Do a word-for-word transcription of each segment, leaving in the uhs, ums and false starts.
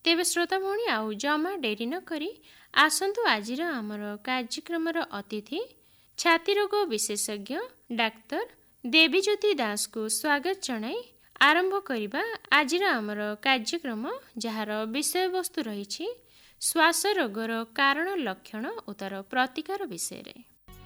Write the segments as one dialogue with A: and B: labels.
A: तेबे श्रोता भौणी आउ जमा डेरी न करी आसंतु आजिर आमर कार्यक्रमर अतिथि छाती रोग विशेषज्ञ डाक्तर देवीज्योति दास को स्वागत जनाई आरंभ करिबा आजिर आमर कार्यक्रम जार विषय वस्तु रही श्वास रोगर कारण लक्षण और तार प्रतिकार विषय रे।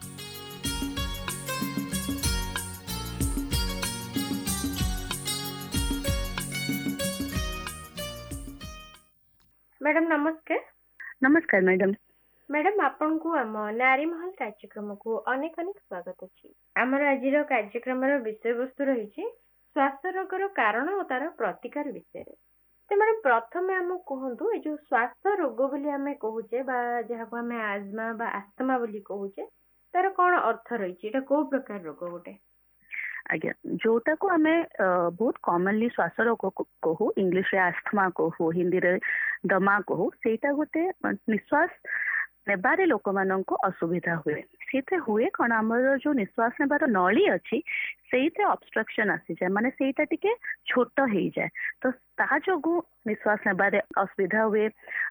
A: मैडम नमस्कार।
B: नमस्कार मैडम।
A: मैडम आपन को आम नारी महल कार्यक्रम को अनेक अनेक स्वागत अछि। आमर आजिर कार्यक्रम विषय वस्तु रही श्वास रोगर कारण और तार प्रतिकार विषय रे। तो मैडम प्रथम आम कहतु ये जो श्वास रोग बोली आम कहूचे जहाँ को आम आजमा बा आस्थमा बोली कहूचे तार कौन अर्थ रही को प्रकार रोग गोटे?
B: आज्ञा जोटा को आम बहुत कॉमनली श्वास रोग कहू इंग्लिश रे आस्थमा कहू हिंदी रे दमा कहू सेटा गोटे निश्वास नेबारे लोक माननको असुविधा हुए सेते हुए कौन आमर जो निश्वास नेबार नली अच्छी सेते ऑब्स्ट्रक्शन आसी जाए माने सेटा टिके छोट हो जाए तो ता जोगु निश्वास नेबारे असुविधा हुए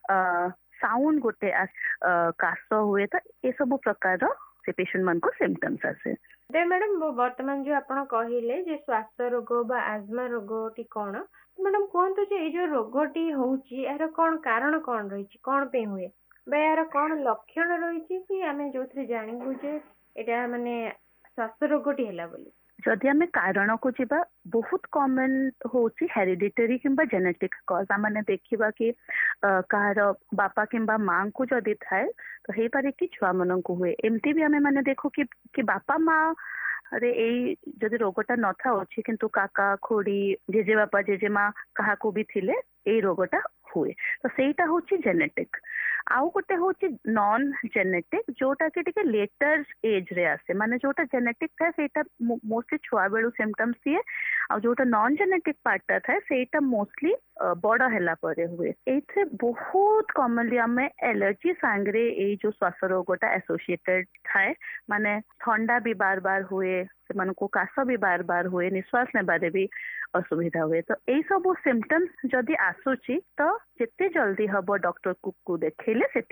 B: साउंड गोटे काश हुए तो ये सब प्रकार से पेशेंट मन को सिम्पटम्स आसे।
A: दे मैडम वर्तमान जो आपण कहिले जे श्वास रोग बा आजमा रोग टी कोन मैडम कहंतु जे ए जो रोगटी होउची यार कोन कारण कोन रहिची कोन पे हुए बे यार कोन लक्षण रहिची कि आमे जोथरे जानिबु जे एटा माने श्वास रोगटी हैला बोली?
B: जदि आम कारण को जीवा बहुत कॉमन होची हेरिडिटरी किंबा जेनेटिक कॉज आमने देखिबा कि कहार बापा किंबा मां को जदि थाए तो हे पारे कि छुआ मन को हुए एमती भी आमे माने देखो कि कि बापा माँ अरे ए जदि रोगटा न था अछि किंतु काका खोड़ी जेजे बापा जेजे माँ कहा को भी थिले ए रोगटा हुए तो सेटा होची जेनेटिक। आउ गोटे होची नॉन जेनेटिक जोटा कि टिके लेटर एज रे आसे माने जोटा जेनेटिक था सेटा मोस्टली छुआ बेलू सिम्पटम्स दिए आ जोटा नॉन जेनेटिक पार्टटा था सेटा मोस्टली बड़ा हैला परे हुए। एथे बहुत कॉमनली आमे एलर्जी सांगरे ए जो श्वास रोगटा एसोसिएटेड थाए माने ठंडा भी बार बार हुए से को काश भी बार बार हुए निश्वास नेबारे भी असुविधा हुए तो यही सब सिम्पटम्स जदि आसुची तो जिते जल्दी हम डॉक्टर को, को देखेले